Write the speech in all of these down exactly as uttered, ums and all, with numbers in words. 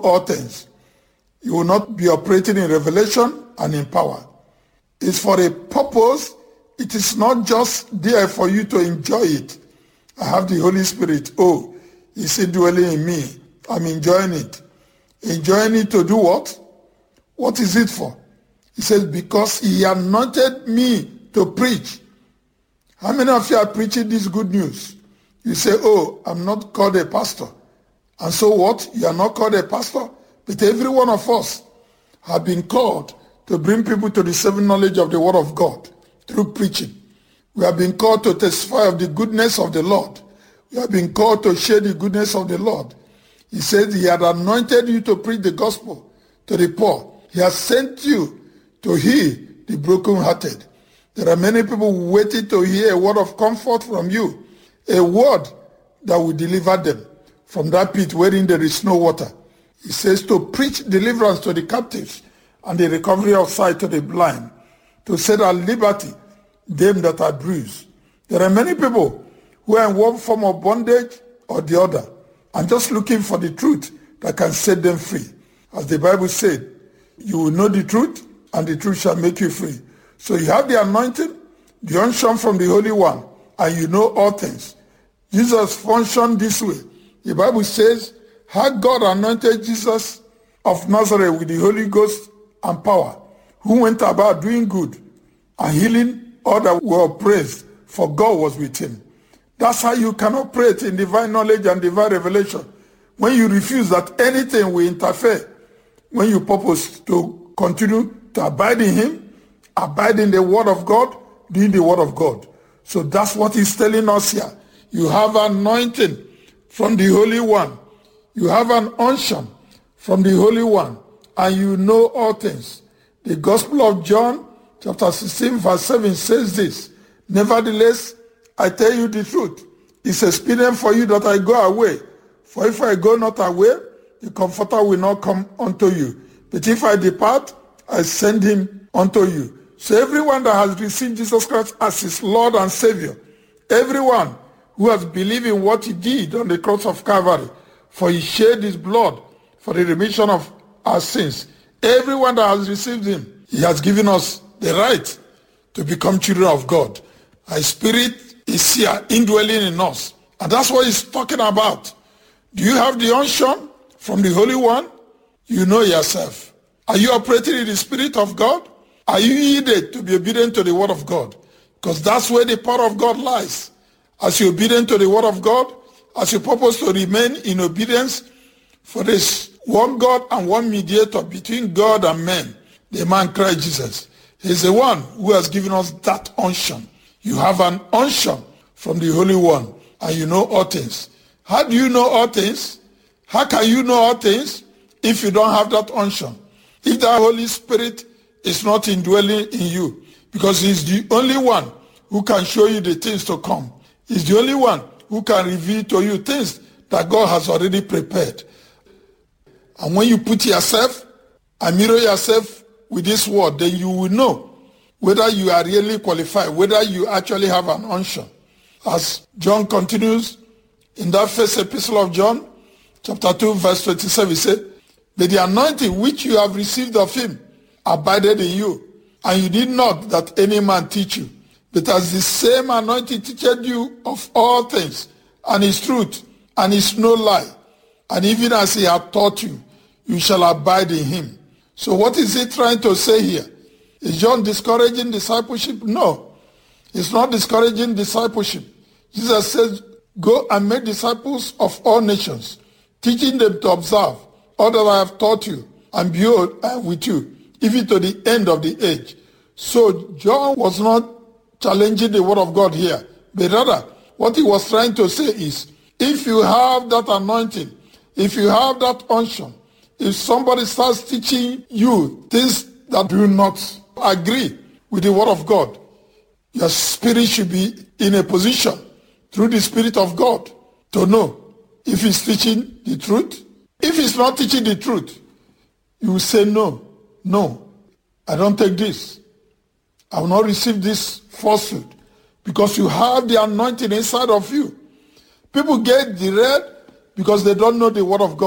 all things. You will not be operating in revelation and in power. It's for a purpose. It is not just there for you to enjoy it. I have the Holy Spirit. Oh, He's indwelling in me. I'm enjoying it. Enjoying it to do what? What is it for? He says, because He anointed me to preach. How many of you are preaching this good news? You say, oh, I'm not called a pastor. And so what? You are not called a pastor? But every one of us have been called to bring people to the saving knowledge of the Word of God through preaching. We have been called to testify of the goodness of the Lord. We have been called to share the goodness of the Lord. He said He had anointed you to preach the gospel to the poor. He has sent you to heal the brokenhearted. There are many people waiting to hear a word of comfort from you, a word that will deliver them from that pit wherein there is no water. He says to preach deliverance to the captives and the recovery of sight to the blind, to set at liberty them that are bruised. There are many people who are in one form of bondage or the other and just looking for the truth that can set them free. As the Bible said, you will know the truth and the truth shall make you free. So you have the anointing, the unction from the Holy One, and you know all things. Jesus functioned this way. The Bible says, how God anointed Jesus of Nazareth with the Holy Ghost and power, who went about doing good and healing all that were oppressed, for God was with him. That's how you can operate in divine knowledge and divine revelation. When you refuse that anything will interfere, when you purpose to continue to abide in Him, abide in the Word of God, doing the Word of God. So that's what He's telling us here. You have anointing from the Holy One. You have an unction from the Holy One, and you know all things. The Gospel of John, chapter sixteen, verse seven says this, nevertheless, I tell you the truth. It's expedient for you that I go away. For if I go not away, the Comforter will not come unto you. But if I depart, I send him unto you. So everyone that has received Jesus Christ as his Lord and Savior, everyone who has believed in what he did on the cross of Calvary, for he shed his blood for the remission of our sins, everyone that has received him, he has given us the right to become children of God. Our spirit is here indwelling in us. And that's what he's talking about. Do you have the unction from the Holy One? You know yourself. Are you operating in the Spirit of God? Are you yielded to be obedient to the Word of God? Because that's where the power of God lies. As you're obedient to the Word of God, as you purpose to remain in obedience for this one God and one mediator between God and men, the man Christ Jesus. He's the one who has given us that unction. You have an unction from the Holy One, and you know all things. How do you know all things? How can you know all things if you don't have that unction? If the Holy Spirit is not indwelling in you, because he's the only one who can show you the things to come. He's the only one who can reveal to you things that God has already prepared. And when you put yourself and mirror yourself with this word, then you will know whether you are really qualified, whether you actually have an unction. As John continues in that first epistle of John, chapter two, verse twenty-seven, he said, but the anointing which you have received of him abided in you, and you did not that any man teach you. But as the same anointing teacheth you of all things, and is truth, and is no lie, and even as he hath taught you, you shall abide in him. So what is he trying to say here? Is John discouraging discipleship? No. It's not discouraging discipleship. Jesus says, go and make disciples of all nations, teaching them to observe all that I have taught you, and behold, I am with you, even to the end of the age. So John was not challenging the word of God here, but rather what he was trying to say is, if you have that anointing, if you have that unction, if somebody starts teaching you things that do not agree with the word of God, your spirit should be in a position through the Spirit of God to know if he's teaching the truth. If he's not teaching the truth, you will say, no, no, I don't take this. I will not receive this falsehood, because you have the anointing inside of you. People get derailed because they don't know the word of God.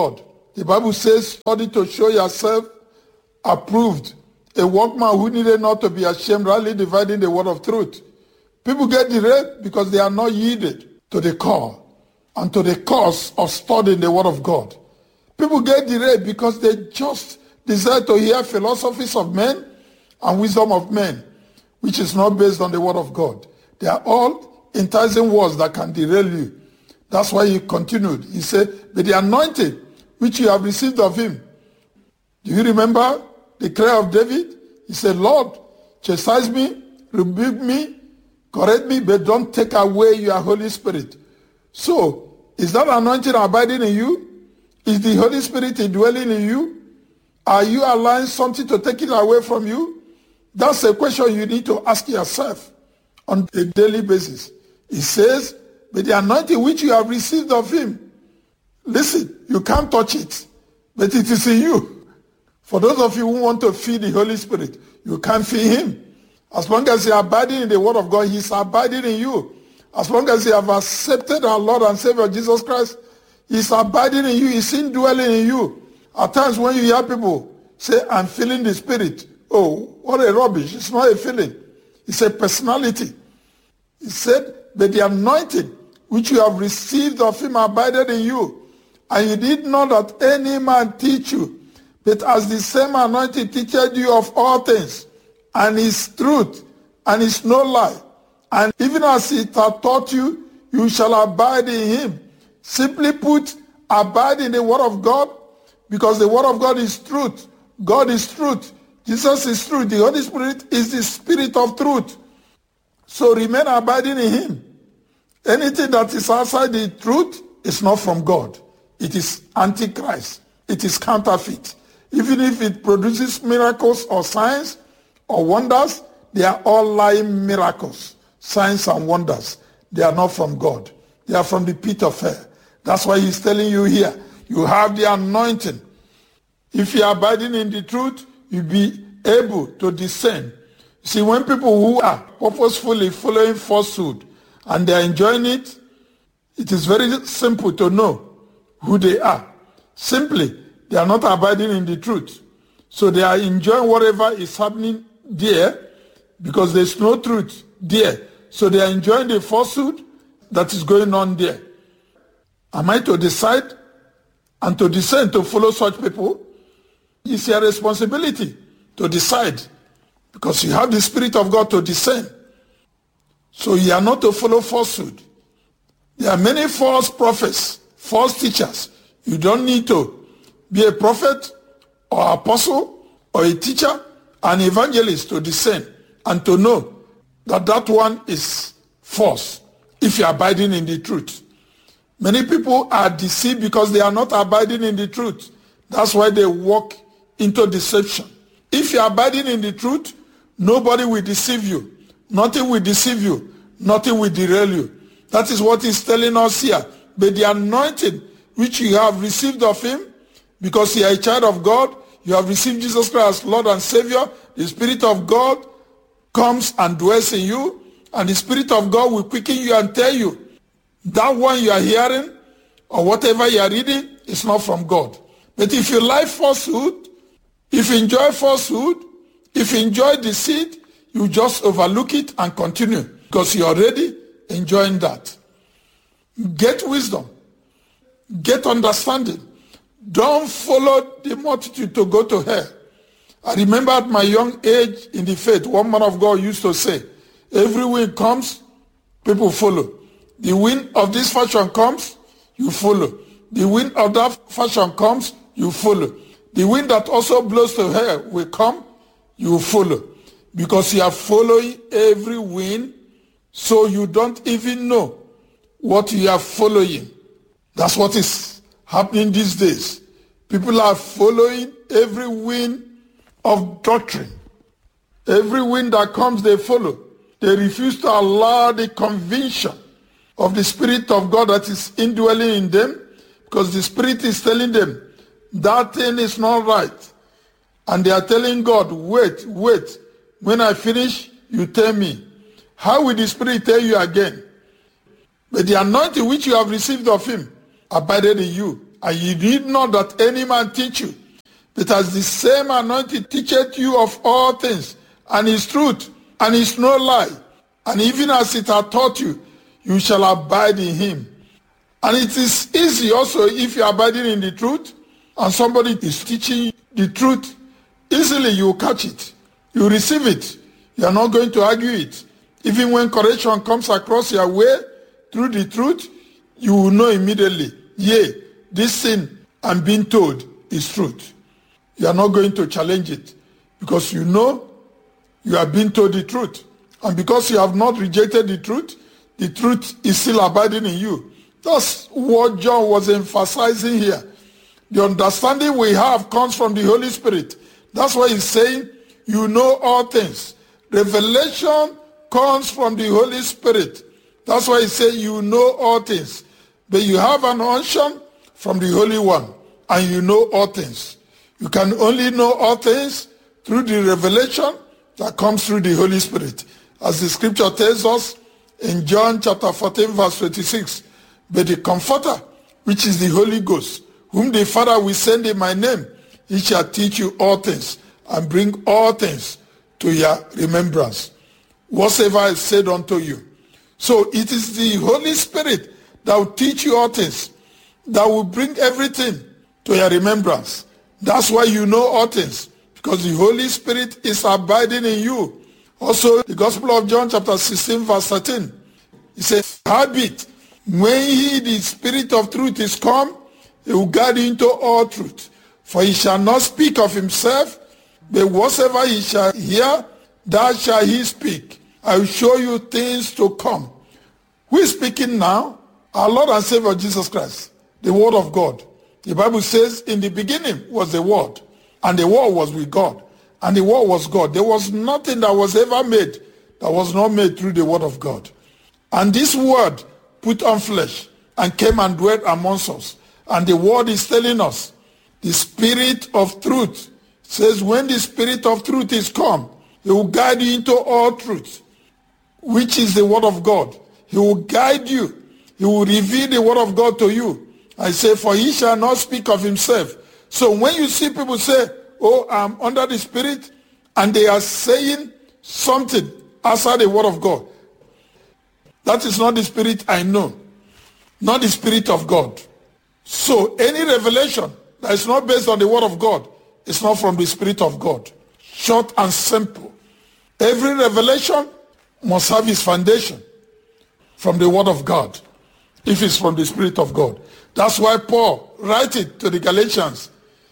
The Bible says, study to show yourself approved, a workman who needed not to be ashamed, rightly dividing the word of truth. People get derailed because they are not yielded to the call and to the cause of studying the word of God. People get derailed because they just desire to hear philosophies of men and wisdom of men, which is not based on the word of God. They are all enticing words that can derail you. That's why he continued. He said, but the anointing which you have received of him. Do you remember the prayer of David? He said, Lord, chastise me, rebuke me, correct me, but don't take away your Holy Spirit. So, is that anointing abiding in you? Is the Holy Spirit indwelling in you? Are you allowing something to take it away from you? That's a question you need to ask yourself on a daily basis. He says, but the anointing which you have received of him, listen, you can't touch it, but it is in you. For those of you who want to feed the Holy Spirit, you can't feed him. As long as you are abiding in the word of God, he's abiding in you. As long as you have accepted our Lord and Savior Jesus Christ, he's abiding in you, he's indwelling in you. At times when you hear people say, I'm feeling the Spirit, oh, what a rubbish. It's not a feeling. It's a personality. He said, but the anointing which you have received of him abided in you, and you did not that any man teach you, but as the same anointing teacheth you of all things, and is truth, and is no lie, and even as it hath taught you, you shall abide in him. Simply put, abide in the word of God, because the word of God is truth. God is truth. Jesus is truth. The Holy Spirit is the Spirit of truth. So remain abiding in him. Anything that is outside the truth is not from God. It is antichrist. It is counterfeit. Even if it produces miracles or signs or wonders, they are all lying miracles, signs and wonders. They are not from God. They are from the pit of hell. That's why he's telling you here, you have the anointing. If you are abiding in the truth, you'll be able to discern. See, when people who are purposefully following falsehood and they are enjoying it, it is very simple to know who they are. Simply, they are not abiding in the truth. So they are enjoying whatever is happening there because there's no truth there. So they are enjoying the falsehood that is going on there. Am I to decide and to discern to follow such people? It's your responsibility to decide, because you have the Spirit of God to discern. So you are not to follow falsehood. There are many false prophets, false teachers. You don't need to be a prophet or apostle or a teacher, an evangelist to discern and to know that that one is false if you are abiding in the truth. Many people are deceived because they are not abiding in the truth. That's why they walk into deception. If you are abiding in the truth, nobody will deceive you. Nothing will deceive you. Nothing will derail you. That is what he's telling us here. But the anointing which you have received of him, because you are a child of God, you have received Jesus Christ as Lord and Savior, the Spirit of God comes and dwells in you, and the Spirit of God will quicken you and tell you that one you are hearing or whatever you are reading is not from God. But if you like falsehood, if you enjoy falsehood, if you enjoy deceit, you just overlook it and continue because you're already enjoying that. Get wisdom. Get understanding. Don't follow the multitude to go to hell. I remember at my young age in the faith, one man of God used to say, every wind comes, people follow. The wind of this fashion comes, you follow. The wind of that fashion comes, you follow. The wind that also blows to hell will come, you follow. Because you are following every wind, so you don't even know what you are following. That's what is happening these days. People are following every wind of doctrine. Every wind that comes, they follow. They refuse to allow the conviction of the Spirit of God that is indwelling in them, because the Spirit is telling them that thing is not right. And they are telling God, wait, wait. When I finish, you tell me. How will the Spirit tell you again? But the anointing which you have received of him abided in you, And ye need not that any man teach you, but as the same anointing teacheth you of all things, and is truth, and is no lie. And even as it hath taught you, you shall abide in him. And it is easy also if you are abiding in the truth, and somebody is teaching the truth, easily you will catch it. You receive it. You are not going to argue it. Even when correction comes across your way through the truth, you will know immediately, yea, this thing I'm being told is truth. You are not going to challenge it because you know you are being told the truth. And because you have not rejected the truth, the truth is still abiding in you. That's what John was emphasizing here. The understanding we have comes from the Holy Spirit. That's why he's saying, you know all things. Revelation comes from the Holy Spirit. That's why he says, you know all things. But you have an unction from the Holy One, and you know all things. You can only know all things through the revelation that comes through the Holy Spirit. As the scripture tells us in John chapter fourteen, verse twenty-six, but the Comforter, which is the Holy Ghost, whom the Father will send in my name, he shall teach you all things and bring all things to your remembrance, whatsoever I said unto you. So it is the Holy Spirit that will teach you all things, that will bring everything to your remembrance. That's why you know all things, because the Holy Spirit is abiding in you. Also, the Gospel of John chapter sixteen, verse thirteen, it says, howbeit, when he, the Spirit of truth, is come, he will guide you into all truth. For he shall not speak of himself, but whatsoever he shall hear, that shall he speak. I will show you things to come. Who is speaking now? Our Lord and Savior Jesus Christ, the Word of God. The Bible says, in the beginning was the Word, and the Word was with God, and the Word was God. There was nothing that was ever made that was not made through the Word of God. And this Word put on flesh and came and dwelt amongst us. And the Word is telling us, the Spirit of truth says, when the Spirit of truth is come, he will guide you into all truth, which is the Word of God. He will guide you. He will reveal the Word of God to you. I say, for he shall not speak of himself. So when you see people say, oh, I'm under the Spirit, and they are saying something outside the Word of God, that is not the Spirit I know, not the Spirit of God. So any revelation that is not based on the Word of God is not from the Spirit of God. Short and simple. Every revelation must have its foundation from the Word of God, if it's from the Spirit of God. That's why Paul, writing to the Galatians,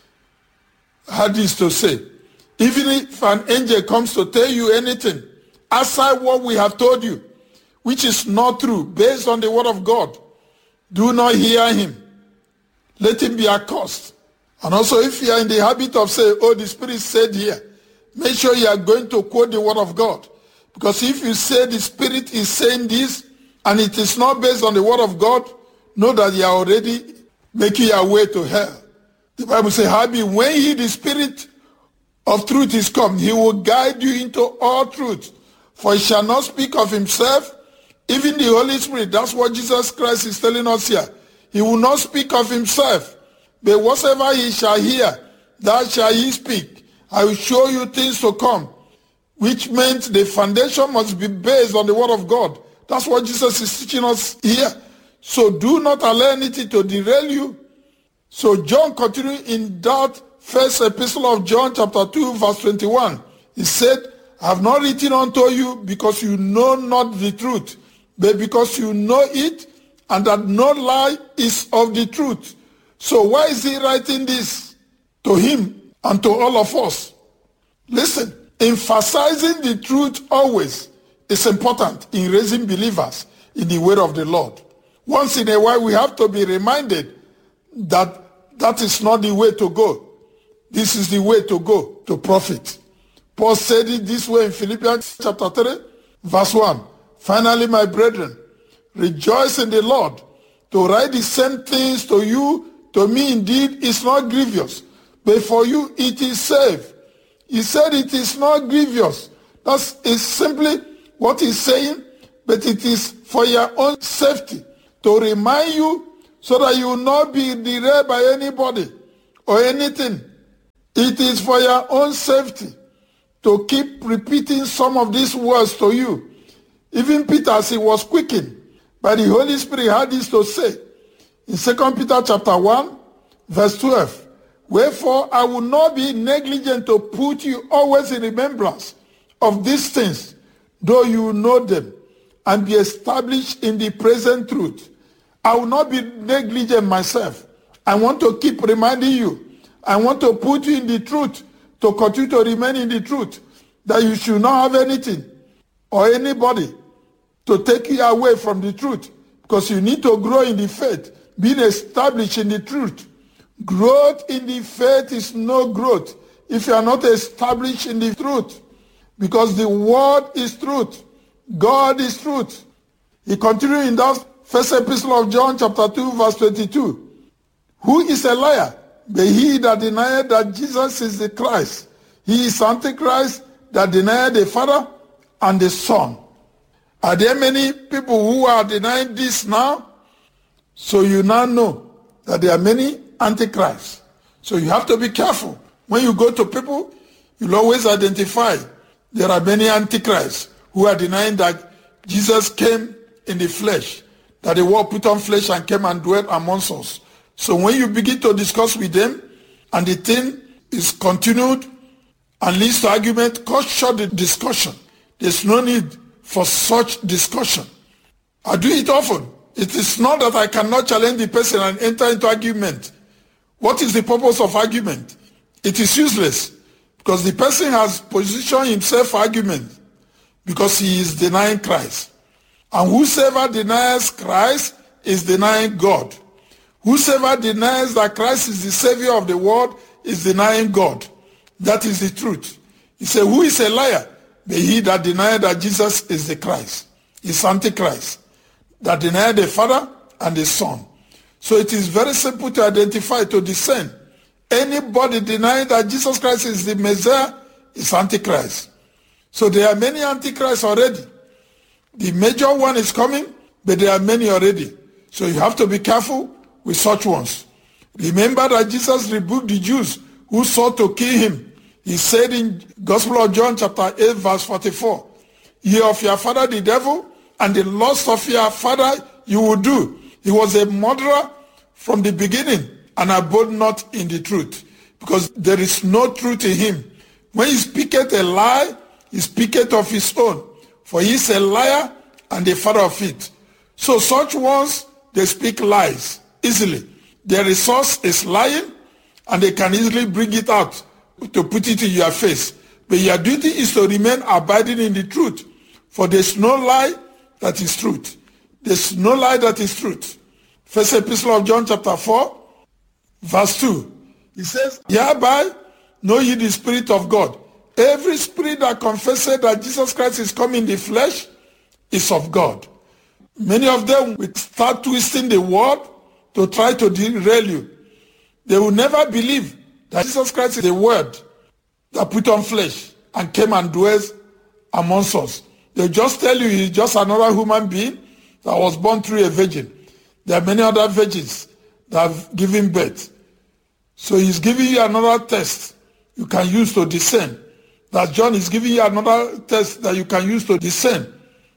had this to say, even if an angel comes to tell you anything outside what we have told you, which is not true, based on the Word of God, do not hear him. Let him be accursed. And also, if you are in the habit of saying, oh, the Spirit said here, make sure you are going to quote the Word of God. Because if you say the Spirit is saying this, and it is not based on the Word of God, know that you are already making your way to hell. The Bible says, Happy, when he, the Spirit of truth, is come, he will guide you into all truth. For he shall not speak of himself, even the Holy Spirit. That's what Jesus Christ is telling us here. He will not speak of himself, but whatsoever he shall hear, that shall he speak. I will show you things to come, which meant the foundation must be based on the Word of God. That's what Jesus is teaching us here. So do not allow anything to derail you. So John continued in that first epistle of John chapter two, verse twenty-one. He said, I have not written unto you because you know not the truth, but because you know it, and that no lie is of the truth. So why is he writing this to him and to all of us? Listen, emphasizing the truth always is important in raising believers in the way of the Lord. Once in a while, we have to be reminded that that is not the way to go. This is the way to go to profit. Paul said it this way in Philippians chapter three, verse one. Finally, my brethren, rejoice in the Lord. To write the same things to you, to me indeed, is not grievous, but for you it is safe. He said it is not grievous. That is simply what he's saying, but it is for your own safety, to remind you so that you will not be derailed by anybody or anything. It is for your own safety to keep repeating some of these words to you. Even Peter, as he was quickened by the Holy Spirit, had this to say in Second Peter chapter one, verse twelve. Wherefore I will not be negligent to put you always in remembrance of these things, though you know them, and be established in the present truth. I will not be negligent myself. I want to keep reminding you. I want to put you in the truth, to continue to remain in the truth, that you should not have anything or anybody to take you away from the truth, because you need to grow in the faith, being established in the truth. Growth in the faith is no growth if you are not established in the truth, because the word is truth. God is truth. He continued in that first epistle of John chapter two verse twenty-two. Who is a liar? But he that denieth that Jesus is the Christ. He is Antichrist that denieth the Father and the Son. Are there many people who are denying this now? So you now know that there are many Antichrists. So you have to be careful. When you go to people, you'll always identify there are many Antichrists who are denying that Jesus came in the flesh, that the word put on flesh and came and dwelt amongst us. So when you begin to discuss with them and the thing is continued and leads to argument, cut short the discussion. There's no need for such discussion. I do it often. It is not that I cannot challenge the person and enter into argument. What is the purpose of argument? It is useless, because the person has positioned himself for argument because he is denying Christ. And whosoever denies Christ is denying God. Whosoever denies that Christ is the Savior of the world is denying God. That is the truth. He said, who is a liar? But he that denied that Jesus is the Christ, is Antichrist, that denied the Father and the Son. So it is very simple to identify, to discern. Anybody denying that Jesus Christ is the Messiah is Antichrist. So there are many Antichrists already. The major one is coming, but there are many already. So you have to be careful with such ones. Remember that Jesus rebuked the Jews who sought to kill him. He said in Gospel of John chapter eight verse forty-four, ye of your father the devil, and the lust of your father you will do. He was a murderer from the beginning and abode not in the truth, because there is no truth in him. When he speaketh a lie, he speaketh of his own, for he is a liar and the father of it. So such ones, they speak lies easily. Their resource is lying, and they can easily bring it out to put it in your face. But your duty is to remain abiding in the truth, for there's no lie that is truth. There's no lie that is truth. First epistle of John chapter four, verse two. He says, hereby know ye the Spirit of God. Every spirit that confesses that Jesus Christ is come in the flesh is of God. Many of them will start twisting the word to try to derail you. They will never believe that Jesus Christ is the word that put on flesh and came and dwells amongst us. They'll just tell you he's just another human being that was born through a virgin. There are many other virgins that have given birth. So he's giving you another test you can use to discern. That John is giving you another test that you can use to discern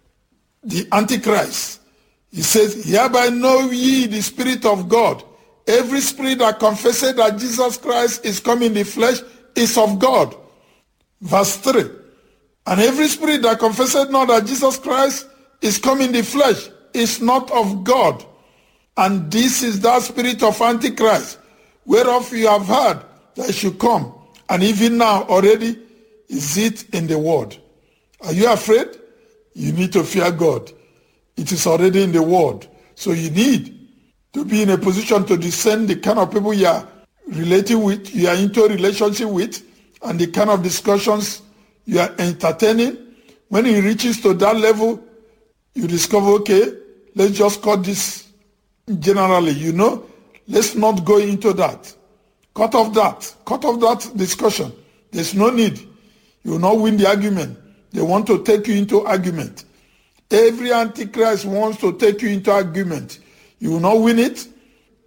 the Antichrist. He says, hereby know ye the Spirit of God. Every spirit that confesses that Jesus Christ is come in the flesh is of God. Verse three. And every spirit that confesses not that Jesus Christ is come in the flesh is not of God. And this is that spirit of Antichrist, whereof you have heard that it should come, and even now already is it in the world. Are you afraid? You need to fear God. It is already in the world. So you need to be in a position to discern the kind of people you are relating with, you are into a relationship with, and the kind of discussions you are entertaining. When it reaches to that level, you discover, okay, let's just cut this generally, you know. Let's not go into that. Cut off that. Cut off that discussion. There's no need. You will not win the argument. They want to take you into argument. Every Antichrist wants to take you into argument. You will not win it,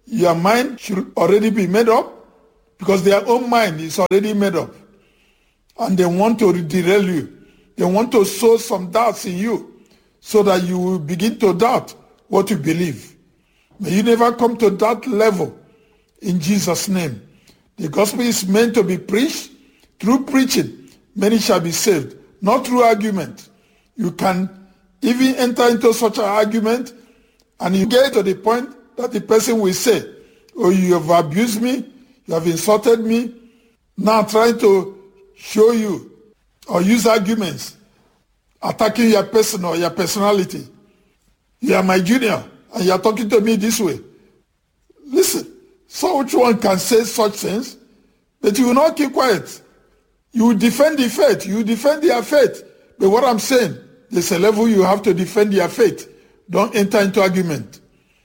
your mind should already be made up, because their own mind is already made up. And they want to derail you. They want to sow some doubts in you so that you will begin to doubt what you believe. May you never come to that level in Jesus' name. The gospel is meant to be preached. Through preaching, many shall be saved, not through argument. You can even enter into such an argument and you get to the point that the person will say, oh, you have abused me, you have insulted me. Now trying to show you or use arguments, attacking your person or your personality. You are my junior and you are talking to me this way. Listen, such one can say such things, but you will not keep quiet. You will defend the faith. You will defend their faith. But what I'm saying, there's a level you have to defend your faith. Don't enter into argument.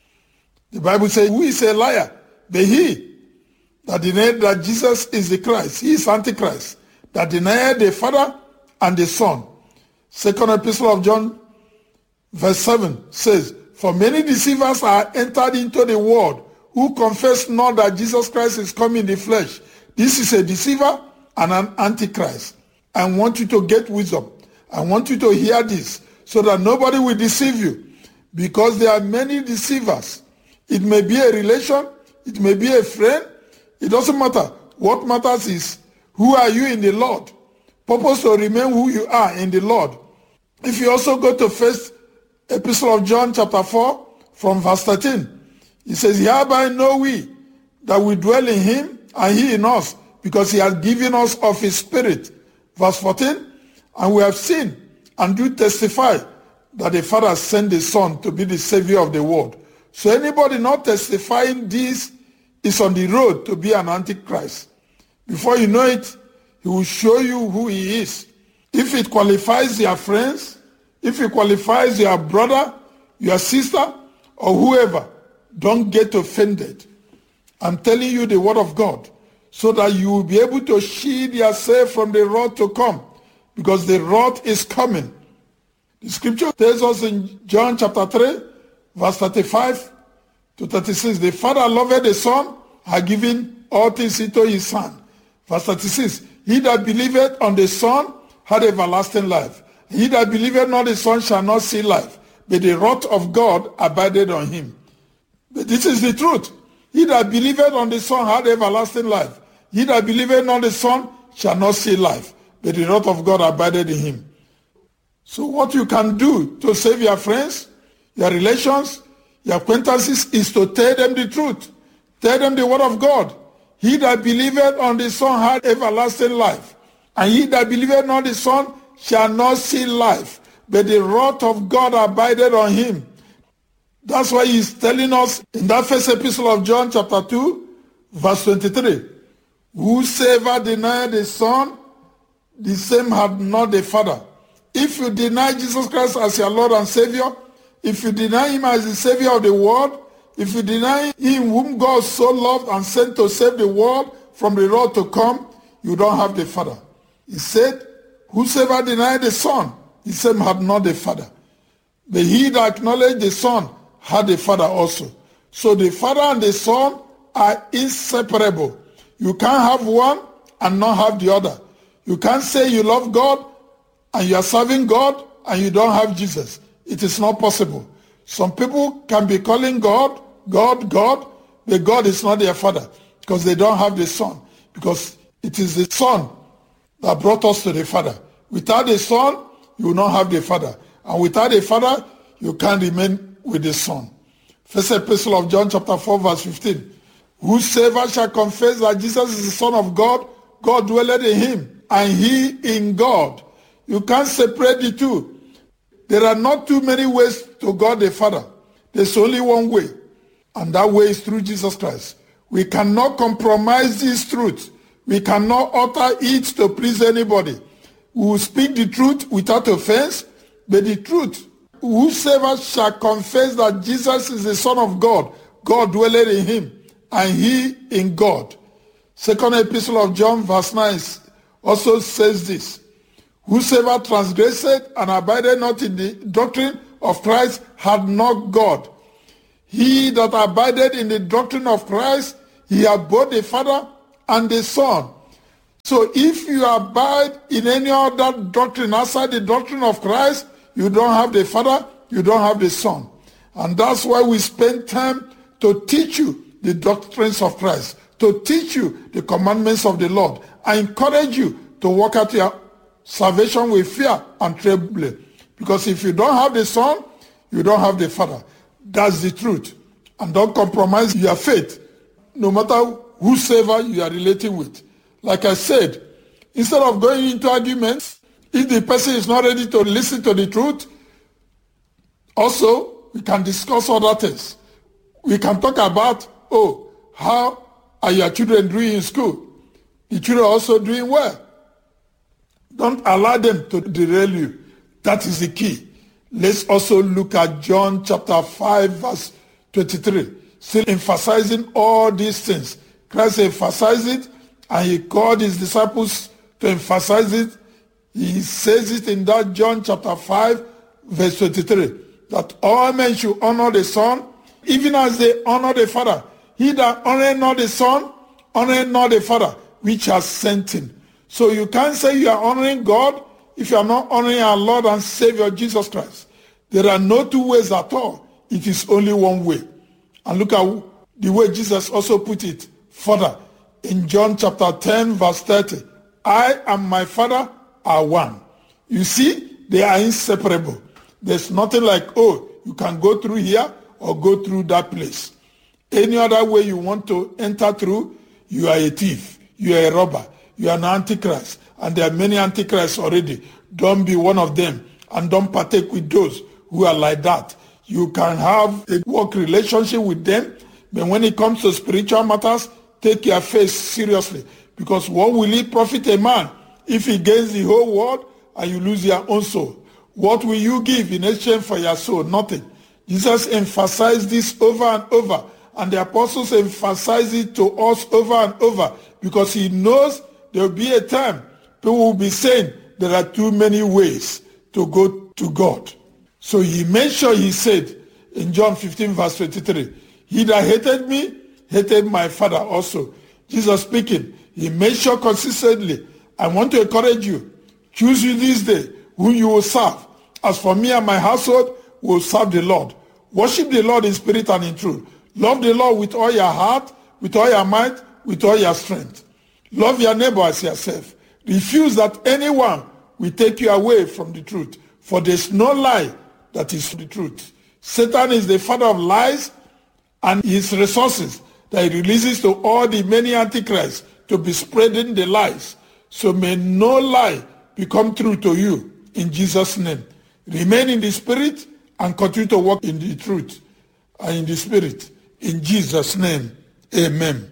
The Bible says, who is a liar? But he that denied that Jesus is the Christ. He is Antichrist. That denied the Father and the Son. Second Epistle of John, verse seven says, for many deceivers are entered into the world, who confess not that Jesus Christ is come in the flesh. This is a deceiver and an antichrist. I want you to get wisdom. I want you to hear this so that nobody will deceive you, because there are many deceivers. It may be a relation. It may be a friend. It doesn't matter. What matters is, who are you in the Lord? Purpose to remain who you are in the Lord. If you also go to First Epistle of John chapter four from verse thirteen, it says, hereby know we that we dwell in him and he in us, because he has given us of his Spirit. Verse fourteen, and we have seen and do testify that the Father sent the Son to be the Savior of the world. So anybody not testifying this is on the road to be an antichrist. Before you know it, he will show you who he is. If it qualifies your friends, if it qualifies your brother, your sister, or whoever, don't get offended. I'm telling you the word of God, so that you will be able to shield yourself from the wrath to come, because the wrath is coming. The scripture tells us in John chapter three, verse thirty-five to thirty-six, the Father loved the Son, had given all things into his hand. Verse thirty-six, he that believeth on the Son had everlasting life. He that believeth not the Son shall not see life, but the wrath of God abided on him. But this is the truth. He that believeth on the Son had everlasting life. He that believeth not the Son shall not see life, but the wrath of God abided in him. So what you can do to save your friends, your relations, your acquaintances is to tell them the truth. Tell them the word of God. He that believeth on the Son had everlasting life. And he that believeth not the Son shall not see life, but the wrath of God abided on him. That's why he's telling us in that first epistle of John chapter two, verse twenty-three, whosoever deny the Son, the same had not the Father. If you deny Jesus Christ as your Lord and Savior, if you deny him as the Savior of the world, if you deny him whom God so loved and sent to save the world from the wrath to come, you don't have the Father. He said, whosoever denied the Son, the same had not the Father. But he that acknowledged the Son had the Father also. So the Father and the Son are inseparable. You can't have one and not have the other. You can't say you love God and you are serving God and you don't have Jesus. It is not possible. Some people can be calling God, God, God, but God is not their Father because they don't have the Son. Because it is the Son that brought us to the Father. Without the Son, you will not have the Father. And without the Father, you can't remain with the Son. First Epistle of John chapter four, verse fifteen. Whosoever shall confess that Jesus is the Son of God, God dwelleth in him, and he in God. You can't separate the two. There are not too many ways to God the Father. There's only one way, and that way is through Jesus Christ. We cannot compromise this truth. We cannot alter it to please anybody. We will speak the truth without offense, but the truth. Whosoever shall confess that Jesus is the Son of God, God dwelleth in him, and he in God. Second Epistle of John, verse nine, also says this. Whosoever transgresseth and abideth not in the doctrine of Christ had not God. He that abideth in the doctrine of Christ, he hath both the Father and the Son. So if you abide in any other doctrine outside the doctrine of Christ, you don't have the Father, you don't have the Son. And that's why we spend time to teach you the doctrines of Christ, to teach you the commandments of the Lord. I encourage you to work out your salvation with fear and trembling. Because if you don't have the Son, you don't have the Father. That's the truth. And don't compromise your faith, no matter whosoever you are relating with. Like I said, instead of going into arguments, if the person is not ready to listen to the truth, also, we can discuss other things. We can talk about, oh, how are your children doing in school? The children are also doing well. Don't allow them to derail you. That is the key. Let's also look at John chapter five, verse twenty-three. Still emphasizing all these things. Christ emphasized it, and he called his disciples to emphasize it. He says it in that John chapter five, verse twenty-three, that all men should honor the Son, even as they honor the Father. He that honoreth not the Son, honoreth not the Father, which has sent him. So you can't say you are honoring God if you are not honoring our Lord and Savior Jesus Christ. There are no two ways at all. It is only one way. And look at the way Jesus also put it further in John chapter ten, verse thirty. I and my Father are one. You see, they are inseparable. There's nothing like, oh, you can go through here or go through that place. Any other way you want to enter through, you are a thief, you are a robber, you are an antichrist. And there are many antichrists already. Don't be one of them, and don't partake with those who are like that. You can have a work relationship with them, but when it comes to spiritual matters, take your faith seriously. Because what will it profit a man if he gains the whole world and you lose your own soul? What will you give in exchange for your soul? Nothing. Jesus emphasized this over and over, and the apostles emphasize it to us over and over, because he knows there will be a time people will be saying there are too many ways to go to God. So he made sure he said in John fifteen, verse twenty-three, he that hated me, hated my Father also. Jesus speaking, he made sure consistently, I want to encourage you, choose you this day whom you will serve. As for me and my household, we will serve the Lord. Worship the Lord in spirit and in truth. Love the Lord with all your heart, with all your might, with all your strength. Love your neighbor as yourself. Refuse that anyone will take you away from the truth, for there's no lie that is the truth. Satan is the father of lies, and his resources that he releases to all the many antichrists to be spreading the lies. So may no lie become true to you in Jesus' name. Remain in the spirit and continue to walk in the truth and in the spirit. In Jesus' name, amen.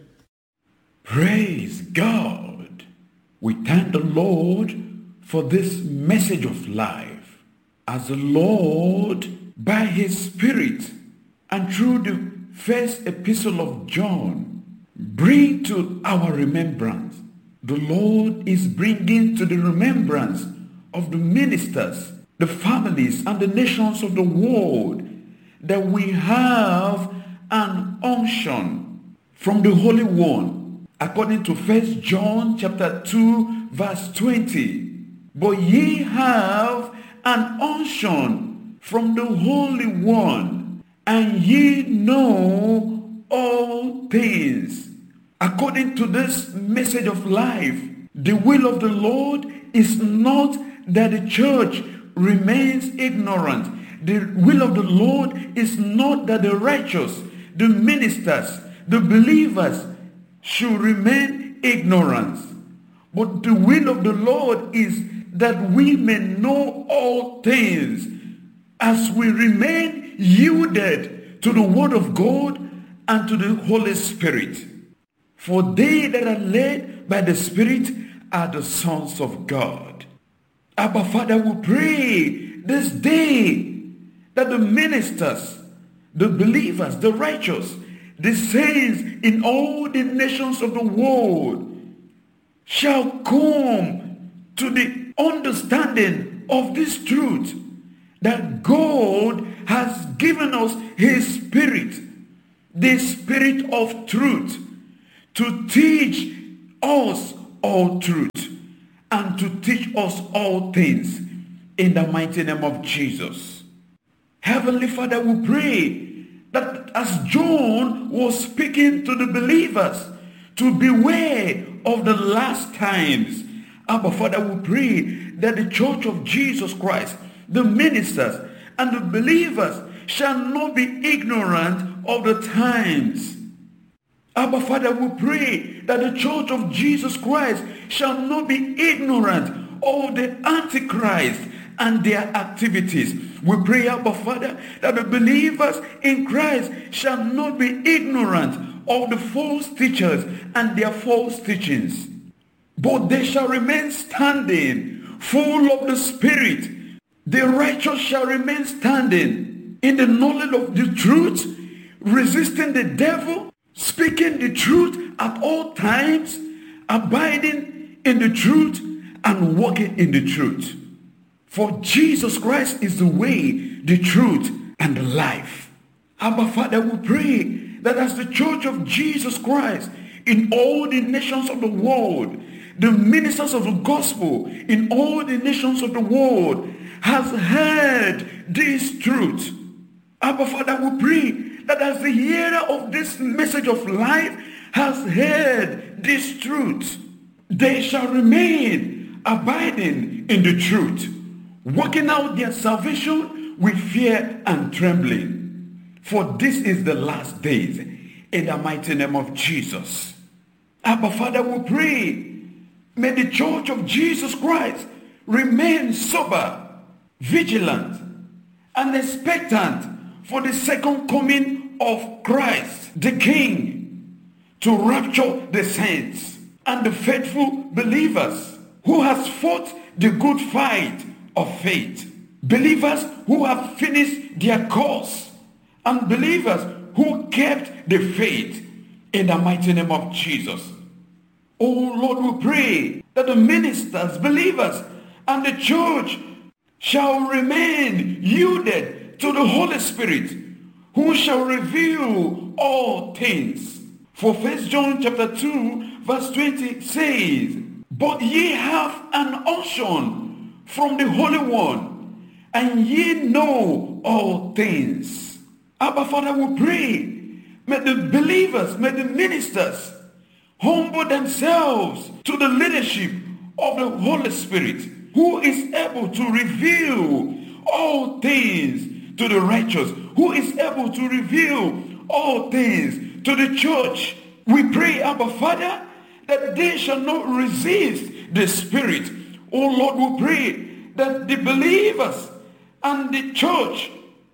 Praise God. We thank the Lord for this message of life, as the Lord, by his Spirit and through the first epistle of John, bring to our remembrance. The Lord is bringing to the remembrance of the ministers, the families, and the nations of the world that we have an unction from the Holy One, according to First John chapter two, verse twenty. But ye have an unction from the Holy One, and ye know all things. According to this message of life, the will of the Lord is not that the church remains ignorant. The will of the Lord is not that the righteous, the ministers, the believers should remain ignorant. But the will of the Lord is that we may know all things as we remain yielded to the word of God and to the Holy Spirit. For they that are led by the Spirit are the sons of God. Abba Father, we pray this day that the ministers, the believers, the righteous, the saints in all the nations of the world shall come to the understanding of this truth, that God has given us his Spirit the Spirit of truth, to teach us all truth and to teach us all things in the mighty name of Jesus. Heavenly Father, we pray that as John was speaking to the believers to beware of the last times, Abba Father, we pray that the church of Jesus Christ, the ministers and the believers shall not be ignorant of the times. Abba Father, we pray that the church of Jesus Christ shall not be ignorant of the Antichrist and their activities. We pray, Abba Father, that the believers in Christ shall not be ignorant of the false teachers and their false teachings, but they shall remain standing, full of the Spirit. The righteous shall remain standing in the knowledge of the truth, resisting the devil, speaking the truth at all times, abiding in the truth, and walking in the truth. For Jesus Christ is the way, the truth, and the life. Abba Father, we pray that as the church of Jesus Christ in all the nations of the world, the ministers of the gospel in all the nations of the world has heard this truth. Abba Father, we pray that as the hearer of this message of life has heard this truth, they shall remain abiding in the truth, working out their salvation with fear and trembling. For this is the last days, in the mighty name of Jesus. Abba Father, we pray, may the church of Jesus Christ remain sober, vigilant, and expectant for the second coming of Christ, the King, to rapture the saints and the faithful believers who has fought the good fight of faith, believers who have finished their course, and believers who kept the faith, in the mighty name of Jesus. Oh Lord, we pray that the ministers, believers, and the church shall remain yielded to the Holy Spirit, who shall reveal all things. For First John chapter two verse twenty says, but ye have an unction from the Holy One, and ye know all things. Abba Father, we pray, may the believers, may the ministers humble themselves to the leadership of the Holy Spirit, who is able to reveal all things to the righteous, who is able to reveal all things to the church. We pray, Abba Father, that they shall not resist the Spirit. Oh Lord, we pray that the believers and the church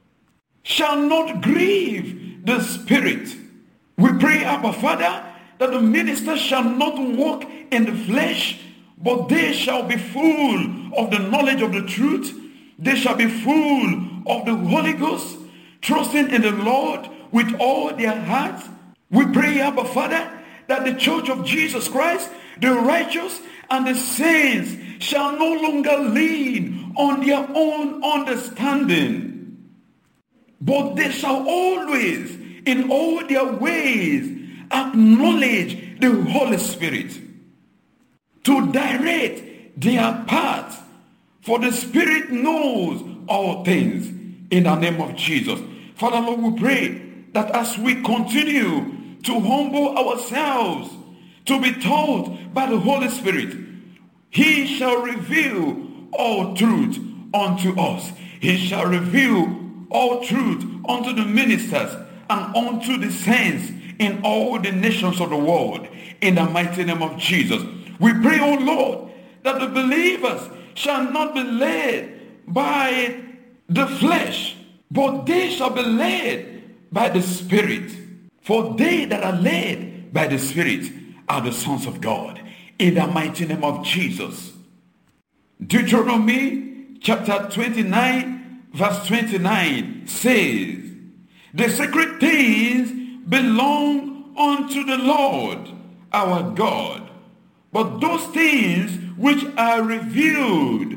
shall not grieve the Spirit. We pray, Abba Father, that the ministers shall not walk in the flesh, but they shall be full of the knowledge of the truth. They shall be full of the Holy Ghost, trusting in the Lord with all their hearts. We pray, Abba Father, that the church of Jesus Christ, the righteous and the saints, shall no longer lean on their own understanding, but they shall always, in all their ways, acknowledge the Holy Spirit to direct their path. For the Spirit knows all things, in the name of Jesus. Father, Lord, we pray that as we continue to humble ourselves, to be taught by the Holy Spirit, he shall reveal all truth unto us. He shall reveal all truth unto the ministers and unto the saints in all the nations of the world, in the mighty name of Jesus. We pray, O Lord, that the believers shall not be led by the flesh, but they shall be led by the Spirit. For they that are led by the Spirit are the sons of God, in the mighty name of Jesus. Deuteronomy chapter twenty-nine verse twenty-nine says, the secret things belong unto the Lord our God, but those things which are revealed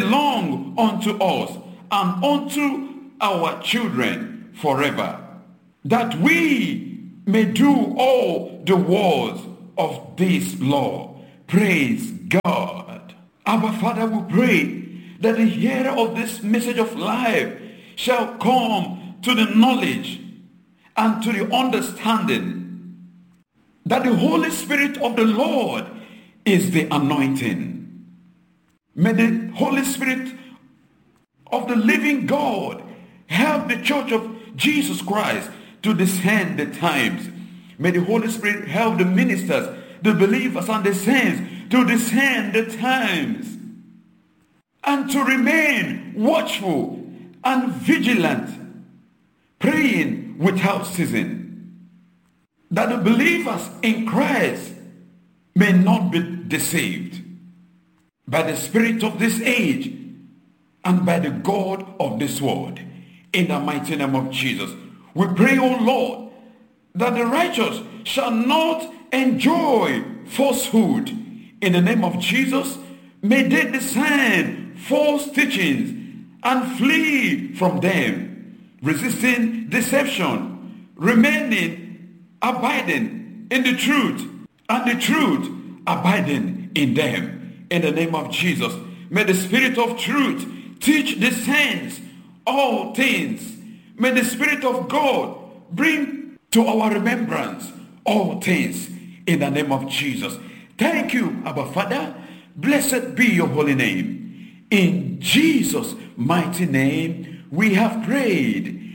belong unto us and unto our children forever. that we may do all the words of this law. Praise God. Our Father, we pray that the hearer of this message of life shall come to the knowledge and to the understanding that the Holy Spirit of the Lord is the anointing. May the Holy Spirit of the living God help the church of Jesus Christ to discern the times. May the Holy Spirit help the ministers, the believers and the saints to discern the times and to remain watchful and vigilant, praying without ceasing, that the believers in Christ may not be deceived by the spirit of this age and by the God of this world. In the mighty name of Jesus, we pray, O Lord, that the righteous shall not enjoy falsehood. In the name of Jesus, may they discern false teachings and flee from them, resisting deception, remaining abiding in the truth, and the truth abiding in them. In the name of Jesus, may the Spirit of truth teach the saints all things. May the Spirit of God bring to our remembrance all things. In the name of Jesus. Thank you, Abba Father. Blessed be your holy name. In Jesus' mighty name we have prayed.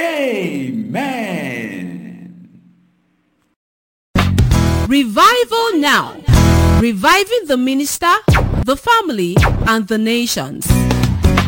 Amen. Revival now. Reviving the minister, the family, and the nations.